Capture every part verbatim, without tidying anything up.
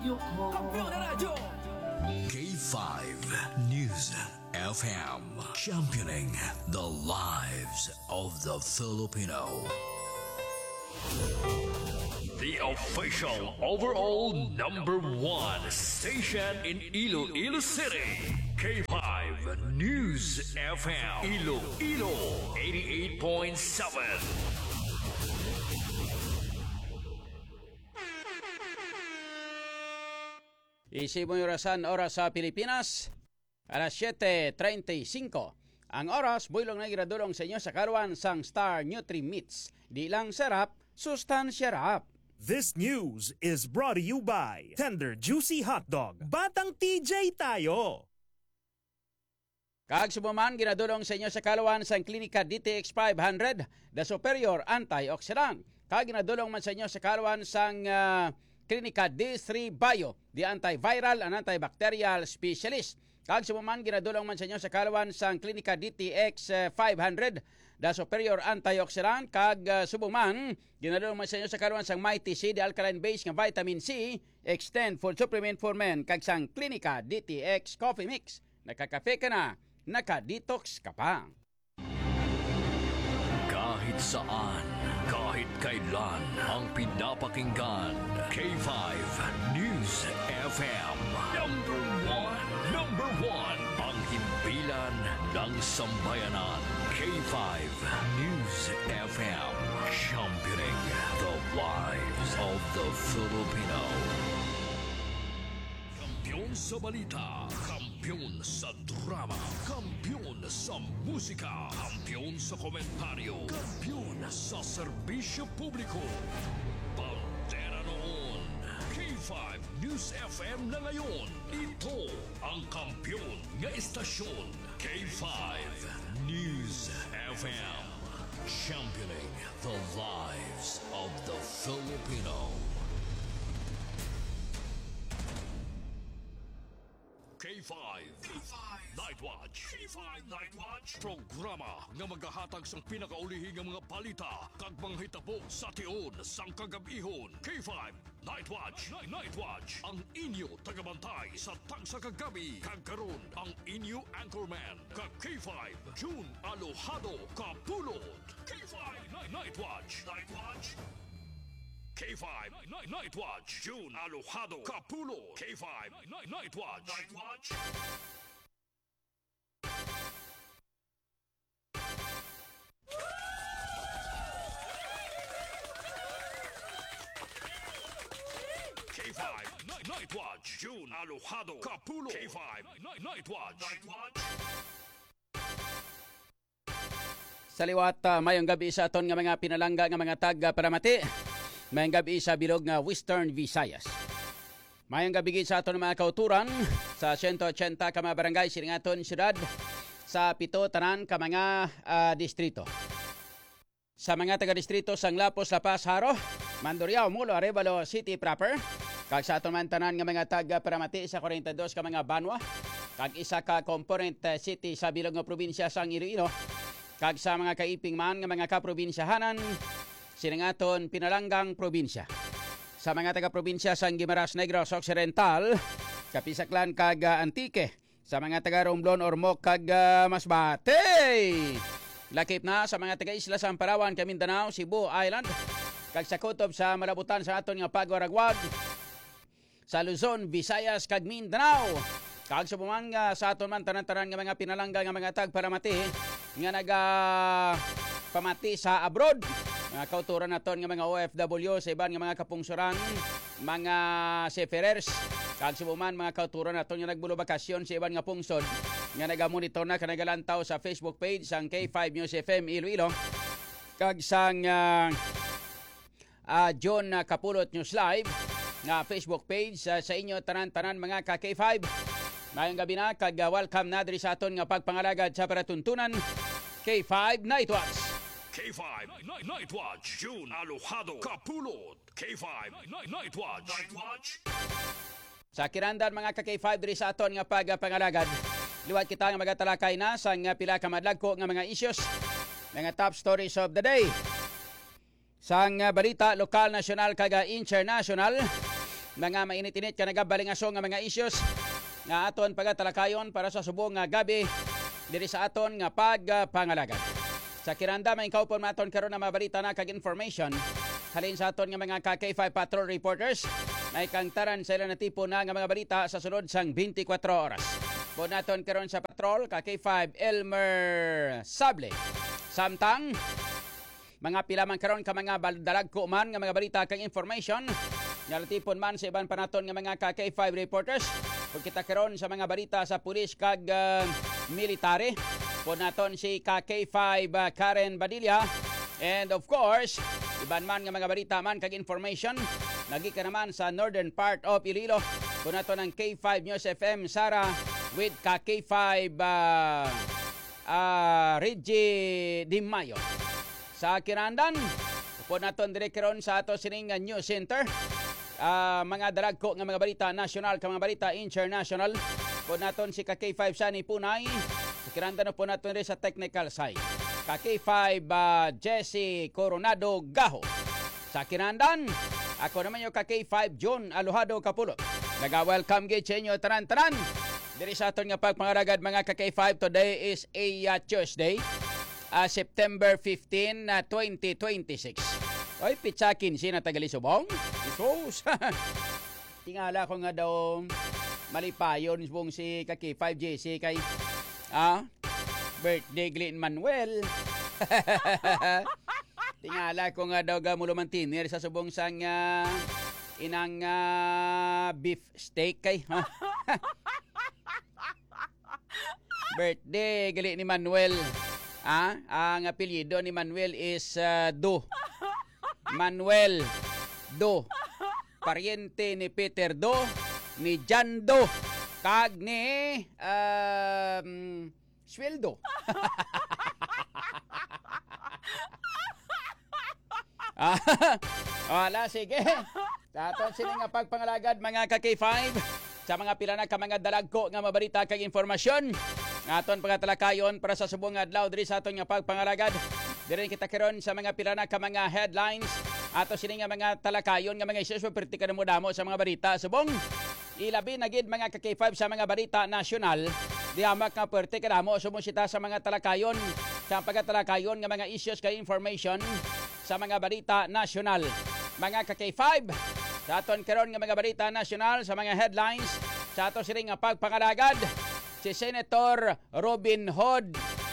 Kampiyon na radyo! K five News F M, championing the lives of the Filipino. The official overall number one station in Iloilo City. K five News F M, Iloilo eighty-eight point seven. Isipong orasan, oras sa Pilipinas, alas siyete treinta y cinco. Ang oras, buylong na giradulong sa inyo sa karuan sang Star Nutri-Mits. Di lang sarap, sustansya rap. This news is brought to you by Tender Juicy Hotdog. Batang T J tayo! Kag subuman, ginadulong sa inyo sa kaluan sang Klinika D T X five hundred, the superior antioxidant. Kag ginadulong man sa inyo sa kaluan sang uh, Klinika D three Bio, the antiviral and antibacterial specialist. Kag subuman, ginadulong man sa inyo sa kaluan sang Klinika D T X five hundred, the superior antioxidant. Kag uh, subuman, ginadulong man sa inyo sa kaluan sang Mighty C, the alkaline base nga vitamin C, extend food supplement for men. Kag sang Klinika D T X Coffee Mix. Nakakape ka na, naka-detox ka pa. Kahit saan, kahit kailan, ang pinapakinggan, K five News F M. Number one, number one, ang himpilan ng sambayanan. K five News F M, championing the lives of the Filipino. Kampiyon sa balita, kampiyon sa drama, kampiyon sa musika, kampiyon sa komentaryo, kampiyon sa serbisyo publiko. Pantera noon, K five News F M na ngayon. Ito ang kampiyon nga istasyon, K five News F M, championing the lives of the Filipino. K five, K five Night Watch, K five Night Watch, programa nga magahatag sang pinakaulihing nga mga balita kag mga hitabo sa tion sang kagabihon. K five Night Watch, Night, Night Watch, ang inyo tagabantay sa tagsa kagabi kag karon ang inyo anchorman kag K five June Alojado Kapulot. K five Night, Night Watch, Night Watch. K five Night, Night Watch, June Alojado Capulo. K five Night, Night Watch, Night Watch. K five Night, Night Watch, June Alojado Capulo. K five Night, Night Watch, Night Watch. Sa liwat, uh, mayong gabi sa aton nga mga pinalangga nga mga tag para mati. Mayang gabi sa bilog nga Western Visayas. Mayang gabi sa aton mga kauturan sa one eighty ka mga barangay silingaton syudad sa pito tanan ka mga uh, distrito. Sa mga taga-distrito sang Lapos, La Paz, Haro, Mandurriao, Mulo, Arevalo City proper. Kag sa aton man tanan nga mga taga Paramati sa forty-two ka mga Banwa. Kag isa ka component uh, city sa bilog nga probinsya sang Iloilo. Kag sa mga kaiping man nga mga kaprobinsyahanan silingaton pinalanggang probinsya. Sa mga taga-probinsya sa Guimaras Negros Occidental, Kapisaklan kag uh, Antique. Sa mga taga-Romblon, Ormoc kag uh, Masbate. Lakip na sa mga taga-isla sa Amparawan, Mindanao, Cebu Island. Kag sa kutob sa malabutan sa aton nga Pagwaragwag. Sa Luzon, Visayas kag Mindanao. Kag sa bumanga sa aton man tanan-tanan nga mga pinalangga nga mga tag para mati nga naga pamati sa abroad. Mga kauturan naton nga mga O F W sa iban nga mga kapungsuran, mga seafarers, kag subuman mga kauturan naton nga nagbulo bakasyon sa iban nga pungsod nga nagamonitor na kanagalantaw sa Facebook page sang K five News F M Iloilo kag sang uh, uh, John uh, Kapulot News Live nga Facebook page uh, sa inyo tanan-tanan mga ka K five. Mayong gabi na kag uh, welcome na diri sa aton nga pagpangalagad sa paratuntunan K five Night Watch. K five Night, Night Watch, June Alojado Kapulot. K five Night, Night Watch, Night Watch. Sa kirandan mga ka-K five diri sa aton nga pagpangalagad, liwat kita nga magatalakay na sa nga pila ka madlagko nga mga issues, mga top stories of the day. Sa nga balita lokal, nasyonal kag international, mga mainit-init ka nagabalingaso nga mga issues nga aton pagatalakayon para sa subong nga gabi diri sa aton nga pagpangalagad. Sa kiranda may kaupon maton karon na mabalita na kag information halin sa aton nga mga K K five patrol reporters may kangtaran sa ilang na tipo na nga mga balita sa sunod sang twenty-four oras. Pod naton karon sa patrol K K five Elmer Sable. Samtang mga pila man karon ka mga dalag ko man nga mga balita kag information nalatipon man sa iban panaton nga mga K K five reporters pag kita karon sa mga balita sa pulis kag uh, military pod naton si K K five uh, Karen Badilla and of course iban man nga mga balita man kag information lagi ka naman sa northern part of Iloilo pod naton ang K five News F M Sara with K K five uh, uh, Reggie Di Mayo. Sa Kirandan, upod naton dire karon sa ato sining news center. Uh, mga dalagko nga mga balita national ka mga balita international. Upod naton si K K five Sani Punay. Sa Kirandan upod naton dire sa technical side. K K five uh, Jesse Coronado Gaho. Sa Kirandan, ako naman yung K K five John Alojado Kapulot. Naga-welcome gid sa inyo tanan-tanan. Diri sa aton nga pagpangaragad mga K K five, today is a uh, Tuesday. Uh, September fifteenth, uh, twenty twenty-six. Oy, pitsakin si na tagalisubong. Isos. Tingala ko nga daw malipayon bong si K K five J C kay ah, birthday Glenn Manuel. Tingala ko nga daw gamulumantinir sa subong sang uh, inang uh, beef steak kay. Birthday Glenn ni Manuel. Ah, ang apelyido ni Manuel is uh, Do. Manuel Do. Pariente ni Peter Do, ni John Do, kag ni um, Sweldo. Ah, wala, sige. Sa aton sining nga pagpangalagad mga K K five sa mga pila na ka mga dalagko nga mabalita kag informasyon nga aton pagatalakayon para sa subong adlaw diri sa aton nga pagpangalagad. Diri kita karon sa mga pila na ka mga headlines ato sini nga mga talakayon nga mga issues pertika mo damo sa mga balita subong ilabi na gid mga K K five sa mga balita nasyonal. Diamak nga pertika damo sumusita sa mga talakayon sa pagatalakayon nga mga issues kay information sa mga balita nasyonal. Mga K K five sa aton karon nga mga balita nasyonal sa mga headlines sa ato sini nga pagpangalagad. Si Senator Robin Hood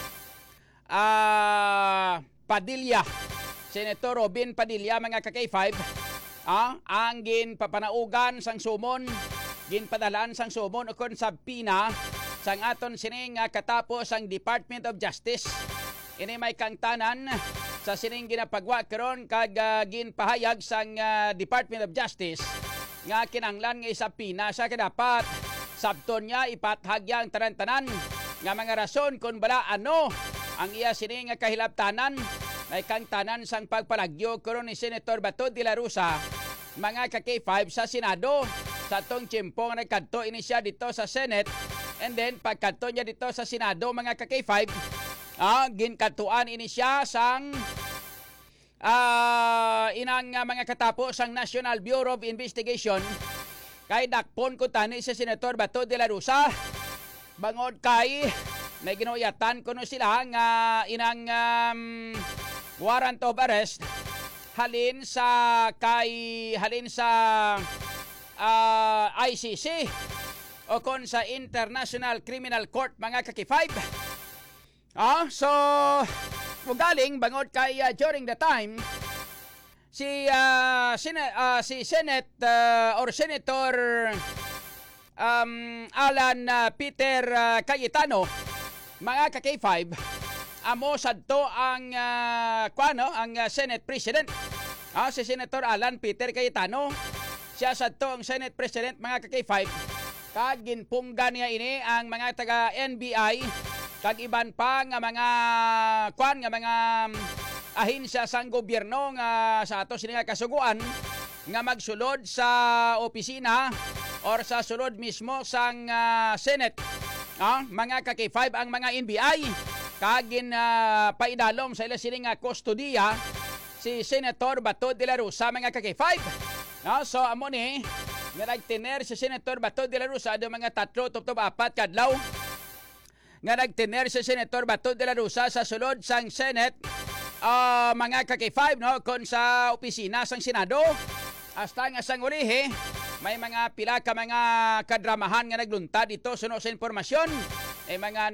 uh, Padilla. Senator Robin Padilla mga K K five ah, ang ginpapanaugan sang sumon, ginpadalan sang sumon ukon sa pina sang aton sining uh, katapos ang Department of Justice. Ini may kangtanan sa sining ginapagwa karon kag uh, ginpahayag sang uh, Department of Justice nga kinanglan nga isa pina sa kadapat sabton niya ipathagyang tanan-tanan nga mga rason kung bala ano ang iya sini nga kahilabtanan ay kangtanan sang pagpalagyo karon ni Senator Bato de la Rosa mga K K five sa Senado sa tong tiyempo nga nagkadto ini siya dito sa Senate and then pagkadto niya dito sa Senado mga K K five ah, ginkadtuan ini siya sang ah, inang uh, mga katapos sang National Bureau of Investigation. Kay dakpon ko tani si Senator Bato de la Rosa bangod kay may ginuyatan kuno sila nga inang um, warrant of arrest halin sa kay halin sa uh, I C C o kon sa International Criminal Court mga K K five. Ah, so mugaling bangod kay uh, during the time si uh, Sen- uh, si Senate uh, or Senator um, Alan uh, Peter uh, Cayetano mga K K five amo sadto ang uh, kuano ang uh, Senate President. Ah, si Senator Alan Peter Cayetano siya sadto ang Senate President mga K K five kag ginpungga niya ini ang mga taga N B I kag iban pa nga mga kuan nga mga ahinsya sang gobyerno nga sa ato sini nga kasuguan nga magsulod sa opisina or sa sulod mismo sang uh, Senate. Ah, mga K K five ang mga N B I kagin uh, paidalom sa ila sini nga kustodiya si Senator Bato de la Rosa mga K K five. Ah, so amo ni nga nagtiner si Senator Bato de la Rosa do mga tatlo tuptub apat kadlaw nga nagtiner si Senator Bato de la Rosa sa sulod sang Senate uh, mga kaki five no kon sa opisina sang Senado hasta nga sang ulihi may mga pila ka mga kadramahan nga nagluntad dito suno sa informasyon ay mga